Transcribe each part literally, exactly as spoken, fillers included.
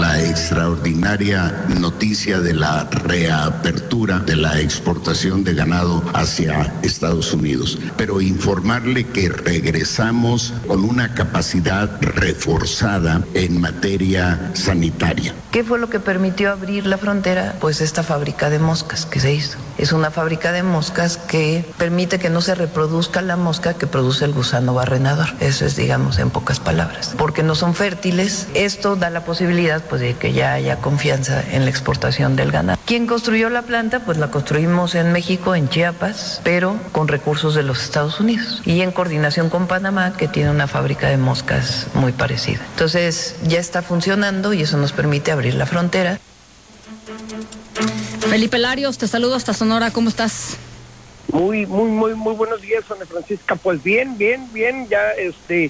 la extraordinaria noticia de la reapertura de la exportación de ganado hacia Estados Unidos, pero informarle que regresamos con una capacidad reforzada en materia sanitaria. ¿Qué fue lo que permitió abrir la frontera? Pues esta fábrica de moscas que se hizo. Es una fábrica de moscas que permite que no se reproduzca la mosca que produce el gusano barrenador. Eso es, digamos, en pocas palabras. Porque no son fértiles, esto da la posibilidad pues, de que ya haya confianza en la exportación del ganado. ¿Quién construyó la planta? Pues la construimos en México, en Chiapas, pero con recursos de los Estados Unidos. Y en coordinación con Panamá, que tiene una fábrica de moscas muy parecida. Entonces, ya está funcionando y eso nos permite abrir la frontera. Felipe Larios, te saludo hasta Sonora, ¿cómo estás? Muy, muy, muy, muy buenos días, Ana Francisca. Pues bien, bien, bien, ya este,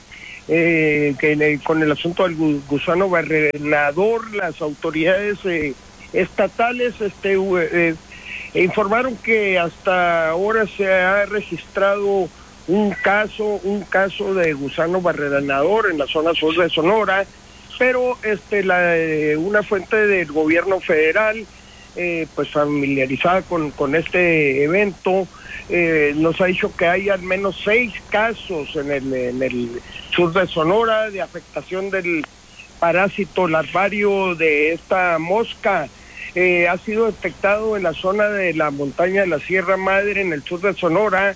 eh, que le, con el asunto del gusano barrenador, las autoridades eh, estatales este, eh, informaron que hasta ahora se ha registrado un caso, un caso de gusano barrenador en la zona sur de Sonora, pero este, la, eh, una fuente del gobierno federal, Eh, pues familiarizada con, con este evento, eh, nos ha dicho que hay al menos seis casos en el, en el sur de Sonora de afectación del parásito larvario de esta mosca. Eh, ha sido detectado en la zona de la montaña de la Sierra Madre en el sur de Sonora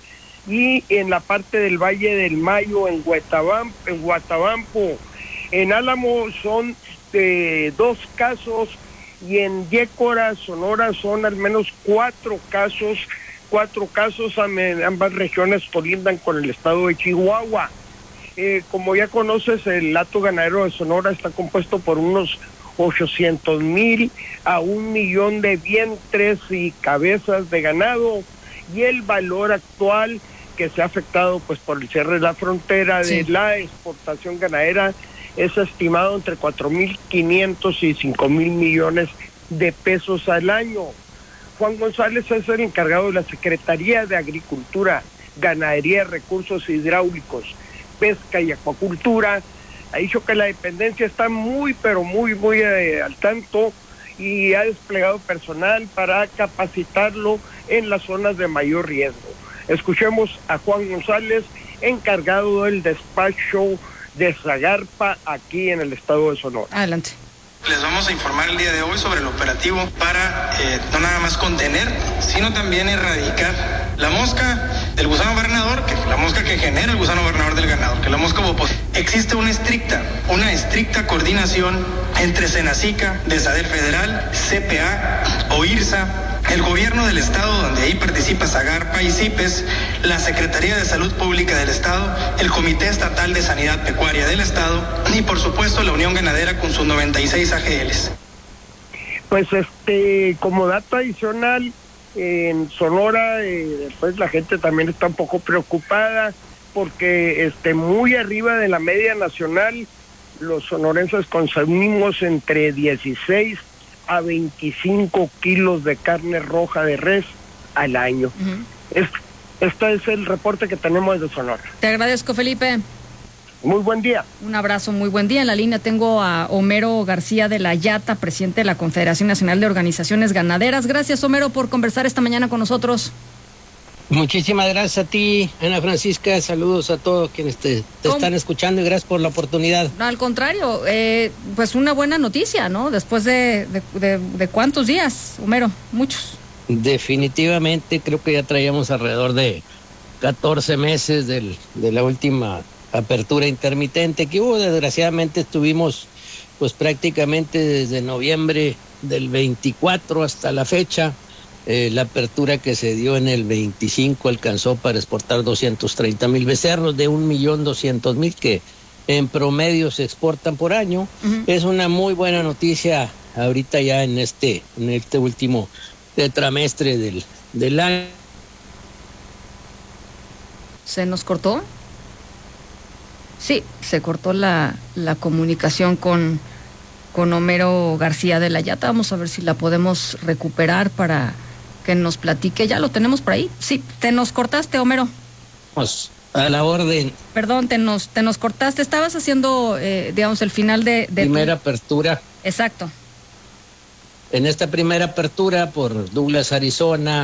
y en la parte del Valle del Mayo en Guatabampo. En, Guatabampo. En Álamo son eh, dos casos y en Yécora, Sonora, son al menos cuatro casos, cuatro casos, ambas regiones colindan con el estado de Chihuahua. Eh, como ya conoces, el hato ganadero de Sonora está compuesto por unos ochocientos mil a un millón de vientres y cabezas de ganado, y el valor actual que se ha afectado pues por el cierre de la frontera de sí. la exportación ganadera es estimado entre cuatro mil quinientos y cinco mil millones de pesos al año. Juan González es el encargado de la Secretaría de Agricultura, Ganadería, Recursos Hidráulicos, Pesca y Acuacultura. Ha dicho que la dependencia está muy, pero muy, muy eh, al tanto y ha desplegado personal para capacitarlo en las zonas de mayor riesgo. Escuchemos a Juan González, encargado del despacho de Zagarpa aquí en el estado de Sonora. Adelante. Les vamos a informar el día de hoy sobre el operativo para eh, no nada más contener, sino también erradicar la mosca del gusano barrenador, que la mosca que genera el gusano barrenador del ganado, que la mosca bopos. Existe una estricta, una estricta coordinación entre Senacica, Desader Federal, C P A, OIRSA, el gobierno del estado, donde ahí participa Zagarpa y CIPES, la Secretaría de Salud Pública del estado, el Comité Estatal de Sanidad Pecuaria del estado y por supuesto la Unión Ganadera con sus noventa y seis A G Ls. Pues este, como dato adicional, en Sonora, eh, pues la gente también está un poco preocupada porque este, muy arriba de la media nacional, los sonorenses consumimos entre dieciséis a veinticinco kilos de carne roja de res al año. Uh-huh. Es, este es el reporte que tenemos de Sonora. Te agradezco, Felipe. Muy buen día. Un abrazo, muy buen día. En la línea tengo a Homero García de la Yata, presidente de la Confederación Nacional de Organizaciones Ganaderas. Gracias, Homero, por conversar esta mañana con nosotros. Muchísimas gracias a ti, Ana Francisca. Saludos a todos quienes te, te están escuchando y gracias por la oportunidad. No, al contrario, eh, pues una buena noticia, ¿no? Después de, de, de, de cuántos días, Homero, muchos. Definitivamente, creo que ya traíamos alrededor de catorce meses del, de la última apertura intermitente que hubo. Desgraciadamente estuvimos pues prácticamente desde noviembre del veinticuatro hasta la fecha. Eh, la apertura que se dio en el veinticinco alcanzó para exportar doscientos treinta mil becerros de un millón doscientos mil que en promedio se exportan por año. Uh-huh. Es una muy buena noticia ahorita ya en este, en este último tetramestre del, del año. ¿Se nos cortó? Sí, se cortó la, la comunicación con, con Homero García de la Yata. Vamos a ver si la podemos recuperar para que nos platique. ¿Ya lo tenemos por ahí? Sí, te nos cortaste, Homero. A la orden. Perdón, te nos, te nos cortaste. Estabas haciendo, eh, digamos, el final de... de primera tu... apertura. Exacto. En esta primera apertura por Douglas, Arizona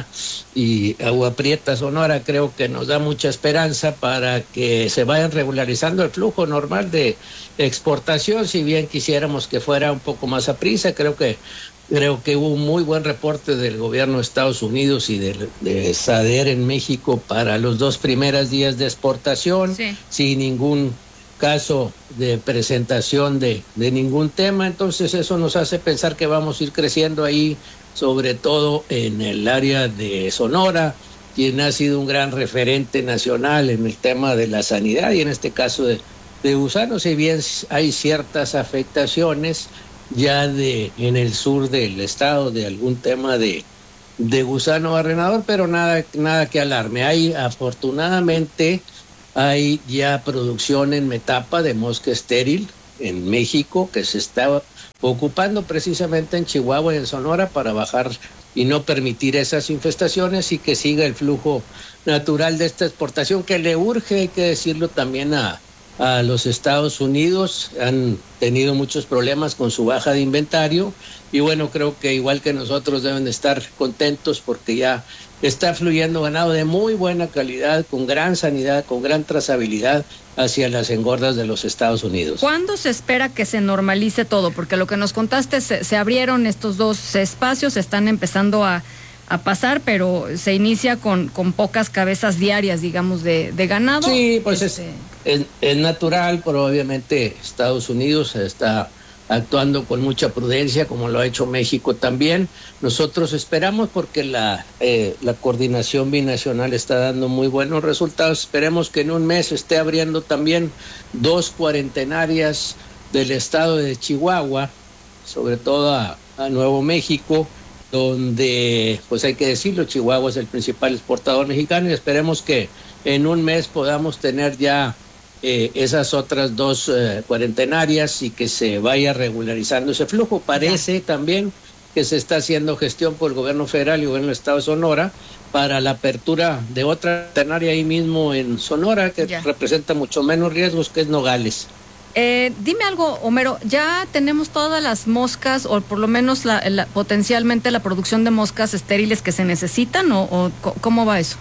y Agua Prieta, Sonora, creo que nos da mucha esperanza para que se vayan regularizando el flujo normal de exportación. Si bien quisiéramos que fuera un poco más a prisa, creo que creo que hubo un muy buen reporte del gobierno de Estados Unidos y de, de SADER en México para los dos primeros días de exportación, sí. sin ningún caso de presentación de, de ningún tema. Entonces eso nos hace pensar que vamos a ir creciendo ahí, sobre todo en el área de Sonora, quien ha sido un gran referente nacional en el tema de la sanidad y en este caso de, de gusanos. Si bien hay ciertas afectaciones ya de en el sur del estado de algún tema de, de gusano barrenador, pero nada, nada que alarme. Hay afortunadamente hay ya producción en metapa de mosca estéril en México que se está ocupando precisamente en Chihuahua y en Sonora para bajar y no permitir esas infestaciones y que siga el flujo natural de esta exportación que le urge, hay que decirlo también a, a los Estados Unidos. Han tenido muchos problemas con su baja de inventario y bueno, creo que igual que nosotros deben estar contentos porque ya está fluyendo ganado de muy buena calidad, con gran sanidad, con gran trazabilidad hacia las engordas de los Estados Unidos. ¿Cuándo se espera que se normalice todo? Porque lo que nos contaste, se, se abrieron estos dos espacios, se están empezando a, a pasar, pero se inicia con, con pocas cabezas diarias, digamos, de, de ganado. Sí, pues este... es, es, es natural, pero obviamente Estados Unidos está actuando con mucha prudencia, como lo ha hecho México también. Nosotros esperamos, porque la, eh, la coordinación binacional está dando muy buenos resultados, esperemos que en un mes esté abriendo también dos cuarentenarias del estado de Chihuahua, sobre todo a, a Nuevo México, donde, pues hay que decirlo, Chihuahua es el principal exportador mexicano y esperemos que en un mes podamos tener ya Eh, esas otras dos eh, cuarentenarias y que se vaya regularizando ese flujo. Parece ya también que se está haciendo gestión por el gobierno federal y el gobierno del estado de Sonora para la apertura de otra cuarentenaria ahí mismo en Sonora, que ya representa mucho menos riesgos, que es Nogales. Eh, dime algo, Homero, ¿ya tenemos todas las moscas o por lo menos la, la, potencialmente la producción de moscas estériles que se necesitan o, o cómo va eso?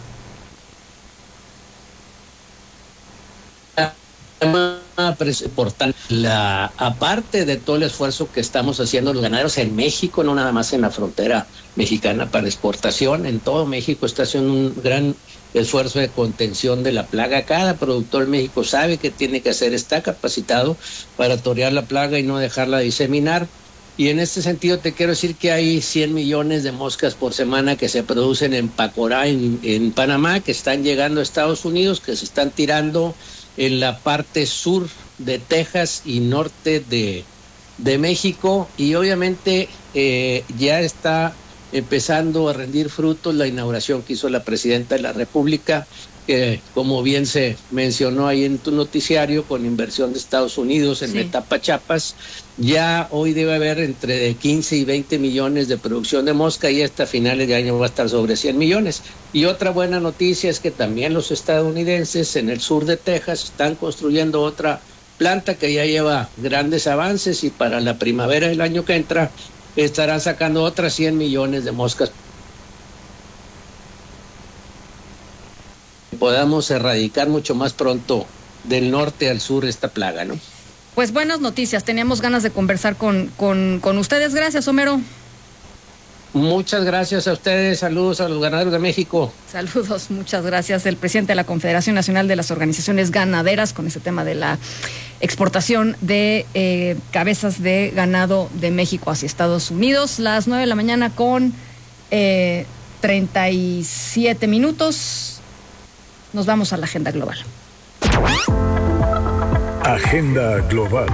La, aparte de todo el esfuerzo que estamos haciendo los ganaderos en México, no nada más en la frontera mexicana para exportación, en todo México está haciendo un gran esfuerzo de contención de la plaga. Cada productor en México sabe que tiene que hacer, está capacitado para torear la plaga y no dejarla diseminar. Y en este sentido te quiero decir que hay cien millones de moscas por semana que se producen en Pacorá, en, en Panamá, que están llegando a Estados Unidos, que se están tirando en la parte sur de Texas y norte de, de México, y obviamente eh, ya está empezando a rendir frutos la inauguración que hizo la presidenta de la República, que como bien se mencionó ahí en tu noticiario, con inversión de Estados Unidos en sí. Metapa, Chiapas, ya hoy debe haber entre quince y veinte millones de producción de mosca y hasta finales de año va a estar sobre cien millones. Y otra buena noticia es que también los estadounidenses en el sur de Texas están construyendo otra planta que ya lleva grandes avances y para la primavera del año que entra estarán sacando otras cien millones de moscas. Podamos erradicar mucho más pronto del norte al sur esta plaga, ¿no? Pues buenas noticias, teníamos ganas de conversar con, con, con ustedes. Gracias, Homero. Muchas gracias a ustedes, saludos a los ganaderos de México. Saludos, muchas gracias. El presidente de la Confederación Nacional de las Organizaciones Ganaderas con ese tema de la exportación de eh, cabezas de ganado de México hacia Estados Unidos. Las nueve de la mañana con eh, treinta y siete minutos. Nos vamos a la agenda global. Agenda global.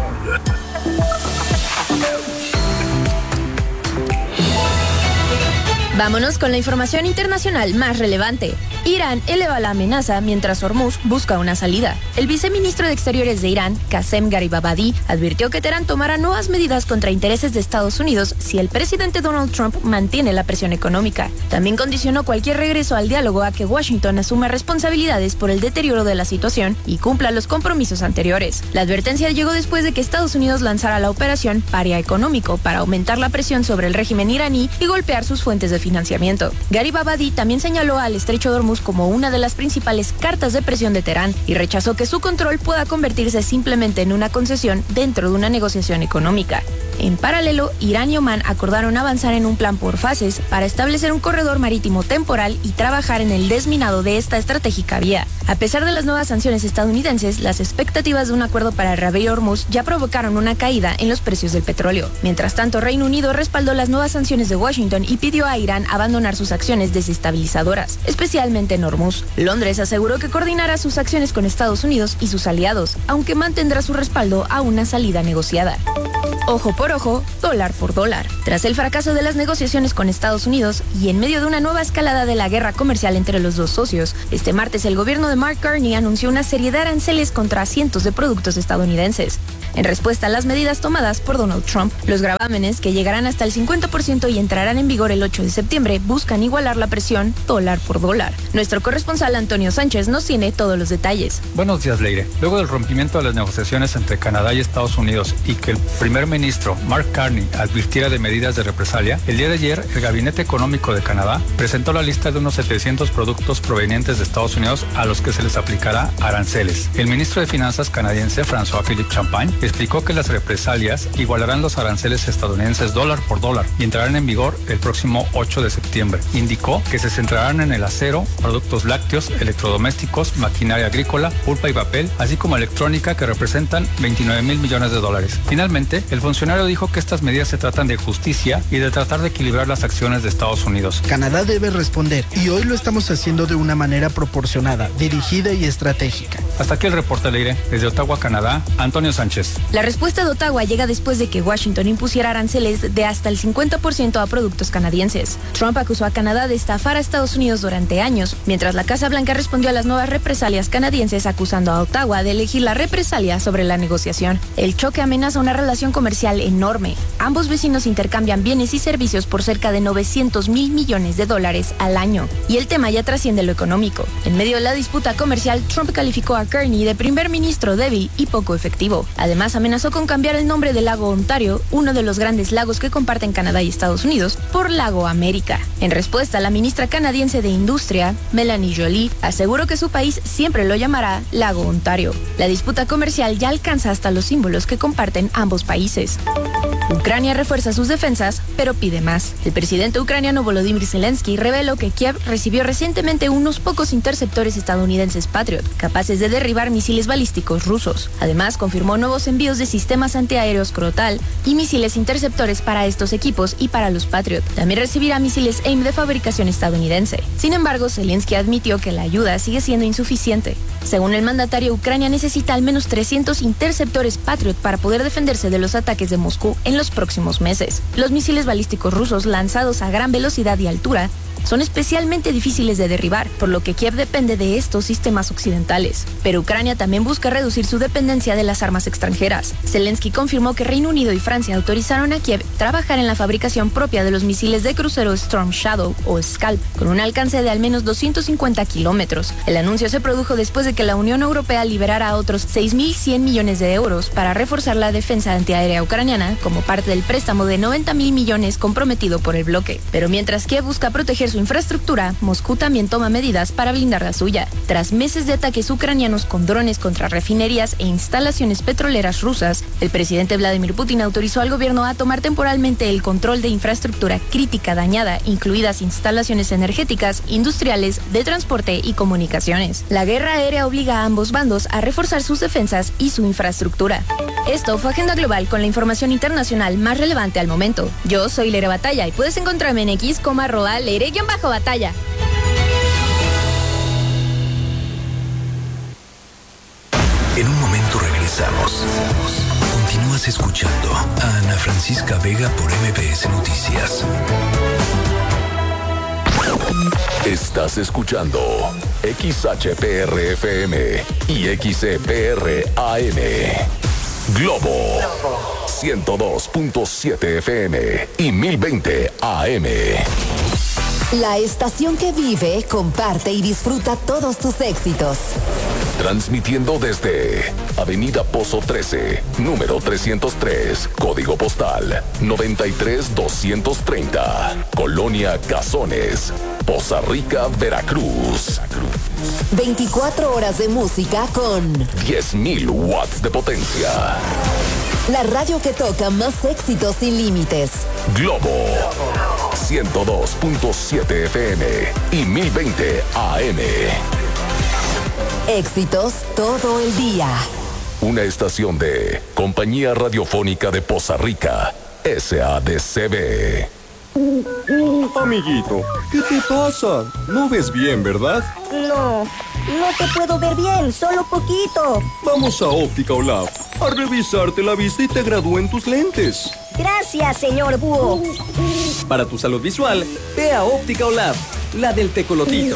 Vámonos con la información internacional más relevante. Irán eleva la amenaza mientras Hormuz busca una salida. El viceministro de Exteriores de Irán, Qasem Gharibabadi, advirtió que Teherán tomará nuevas medidas contra intereses de Estados Unidos si el presidente Donald Trump mantiene la presión económica. También condicionó cualquier regreso al diálogo a que Washington asuma responsabilidades por el deterioro de la situación y cumpla los compromisos anteriores. La advertencia llegó después de que Estados Unidos lanzara la operación Paria Económico para aumentar la presión sobre el régimen iraní y golpear sus fuentes de financiamiento. Gharibabadi también señaló al estrecho de Hormuz como una de las principales cartas de presión de Teherán y rechazó que su control pueda convertirse simplemente en una concesión dentro de una negociación económica. En paralelo, Irán y Omán acordaron avanzar en un plan por fases para establecer un corredor marítimo temporal y trabajar en el desminado de esta estratégica vía. A pesar de las nuevas sanciones estadounidenses, las expectativas de un acuerdo para el Ravio Hormuz ya provocaron una caída en los precios del petróleo. Mientras tanto, Reino Unido respaldó las nuevas sanciones de Washington y pidió a Irán abandonar sus acciones desestabilizadoras, especialmente en Hormuz. Londres aseguró que coordinará sus acciones con Estados Unidos y sus aliados, aunque mantendrá su respaldo a una salida negociada. Ojo por ojo, dólar por dólar. Tras el fracaso de las negociaciones con Estados Unidos y en medio de una nueva escalada de la guerra comercial entre los dos socios, este martes el gobierno de Mark Carney anunció una serie de aranceles contra cientos de productos estadounidenses. En respuesta a las medidas tomadas por Donald Trump, los gravámenes, que llegarán hasta el cincuenta por ciento y entrarán en vigor el ocho de septiembre, buscan igualar la presión dólar por dólar. Nuestro corresponsal Antonio Sánchez nos tiene todos los detalles. Buenos días, Leire. Luego del rompimiento de las negociaciones entre Canadá y Estados Unidos y que el primer ministro Mark Carney advirtiera de medidas de represalia, el día de ayer el Gabinete Económico de Canadá presentó la lista de unos setecientos productos provenientes de Estados Unidos a los que se les aplicará aranceles. El ministro de Finanzas canadiense, François-Philippe Champagne, explicó que las represalias igualarán los aranceles estadounidenses dólar por dólar y entrarán en vigor el próximo ocho de septiembre. Indicó que se centrarán en el acero, productos lácteos, electrodomésticos, maquinaria agrícola, pulpa y papel, así como electrónica, que representan veintinueve mil millones de dólares. Finalmente, el funcionario dijo que estas medidas se tratan de justicia y de tratar de equilibrar las acciones de Estados Unidos. Canadá debe responder y hoy lo estamos haciendo de una manera proporcionada, dirigida y estratégica. Hasta aquí el reporte, Leire. Desde Ottawa, Canadá, Antonio Sánchez. La respuesta de Ottawa llega después de que Washington impusiera aranceles de hasta el cincuenta por ciento a productos canadienses. Trump acusó a Canadá de estafar a Estados Unidos durante años, mientras la Casa Blanca respondió a las nuevas represalias canadienses acusando a Ottawa de elegir la represalia sobre la negociación. El choque amenaza una relación comercial enorme. Ambos vecinos intercambian bienes y servicios por cerca de novecientos mil millones de dólares al año. Y el tema ya trasciende lo económico. En medio de la disputa comercial, Trump calificó a Carney de primer ministro débil y poco efectivo. Además, amenazó con cambiar el nombre del lago Ontario, uno de los grandes lagos que comparten Canadá y Estados Unidos, por Lago América. En respuesta, la ministra canadiense de Industria, Melanie Joly, aseguró que su país siempre lo llamará Lago Ontario. La disputa comercial ya alcanza hasta los símbolos que comparten ambos países. Ucrania refuerza sus defensas, pero pide más. El presidente ucraniano Volodymyr Zelensky reveló que Kiev recibió recientemente unos pocos interceptores estadounidenses Patriot, capaces de derribar misiles balísticos rusos. Además, confirmó nuevos envíos de sistemas antiaéreos Crotal y misiles interceptores para estos equipos y para los Patriot. También recibirá misiles AIM de fabricación estadounidense. Sin embargo, Zelensky admitió que la ayuda sigue siendo insuficiente. Según el mandatario, Ucrania necesita al menos trescientos interceptores Patriot para poder defenderse de los ataques de Moscú en los próximos meses. Los misiles balísticos rusos lanzados a gran velocidad y altura son especialmente difíciles de derribar, por lo que Kiev depende de estos sistemas occidentales. Pero Ucrania también busca reducir su dependencia de las armas extranjeras. Zelensky confirmó que Reino Unido y Francia autorizaron a Kiev trabajar en la fabricación propia de los misiles de crucero Storm Shadow o Scalp, con un alcance de al menos doscientos cincuenta kilómetros. El anuncio se produjo después de que la Unión Europea liberara otros seis mil cien millones de euros para reforzar la defensa antiaérea ucraniana como parte del préstamo de noventa mil millones comprometido por el bloque. Pero mientras Kiev busca proteger su infraestructura, Moscú también toma medidas para blindar la suya. Tras meses de ataques ucranianos con drones contra refinerías e instalaciones petroleras rusas, el presidente Vladimir Putin autorizó al gobierno a tomar temporalmente el control de infraestructura crítica dañada, incluidas instalaciones energéticas, industriales, de transporte y comunicaciones. La guerra aérea obliga a ambos bandos a reforzar sus defensas y su infraestructura. Esto fue Agenda Global con la información internacional más relevante al momento. Yo soy Leire Batalla y puedes encontrarme en X como arroba Leire-Batalla. En un momento regresamos. Continúas escuchando a Ana Francisca Vega por M B S Noticias. Estás escuchando X H P R F M y X E P R A M. Globo ciento dos punto siete F M y mil veinte A M. La estación que vive, comparte y disfruta todos tus éxitos. Transmitiendo desde Avenida Pozo trece, número trescientos tres, código postal noventa y tres doscientos treinta, Colonia Cazones, Poza Rica, Veracruz. veinticuatro horas de música con diez mil watts de potencia. La radio que toca más éxitos sin límites. Globo ciento dos punto siete F M y mil veinte A M. Éxitos todo el día. Una estación de Compañía Radiofónica de Poza Rica, S A D C B. Amiguito, ¿qué te pasa? No ves bien, ¿verdad? No, no te puedo ver bien, solo poquito. Vamos a Óptica Olaf a revisarte la vista y te gradúen tus lentes. Gracias, señor Búho. Para tu salud visual, ve a Óptica Olaf, la del tecolotito.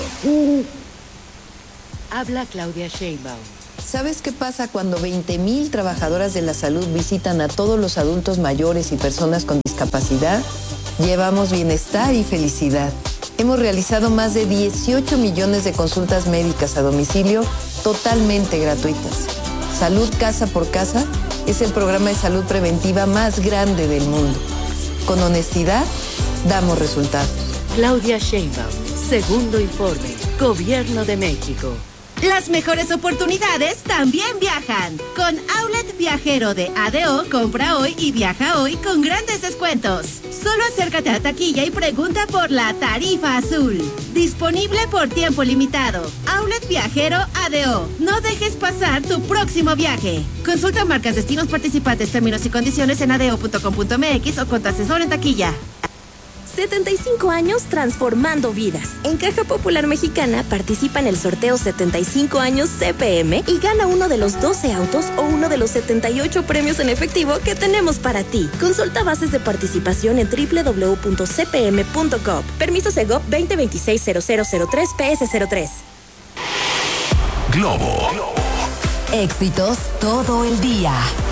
Habla Claudia Sheinbaum. ¿Sabes qué pasa cuando veinte mil trabajadoras de la salud visitan a todos los adultos mayores y personas con discapacidad? Llevamos bienestar y felicidad. Hemos realizado más de dieciocho millones de consultas médicas a domicilio totalmente gratuitas. Salud Casa por Casa es el programa de salud preventiva más grande del mundo. Con honestidad, damos resultados. Claudia Sheinbaum, segundo informe, Gobierno de México. Las mejores oportunidades también viajan. Con Outlet Viajero de A D O, compra hoy y viaja hoy con grandes descuentos. Solo acércate a taquilla y pregunta por la tarifa azul. Disponible por tiempo limitado. Outlet Viajero A D O. No dejes pasar tu próximo viaje. Consulta marcas, destinos participantes, términos y condiciones en adeo punto com punto m x o con tu asesor en taquilla. setenta y cinco años transformando vidas. En Caja Popular Mexicana participa en el sorteo setenta y cinco años C P M y gana uno de los doce autos o uno de los setenta y ocho premios en efectivo que tenemos para ti. Consulta bases de participación en doble u doble u doble u punto c p m punto gov. Permiso Segov veinte veintiséis cero cero cero tres P S cero tres. Globo. Éxitos todo el día.